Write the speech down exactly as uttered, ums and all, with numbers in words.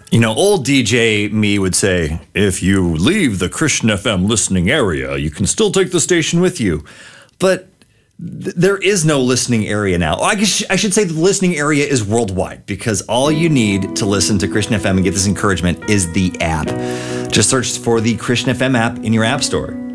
You know, old D J me would say, if you leave the Christian F M listening area, you can still take the station with you. But th- there is no listening area now. I, guess I should say the listening area is worldwide, because all you need to listen to Christian F M and get this encouragement is the app. Just search for the Christian F M app in your app store.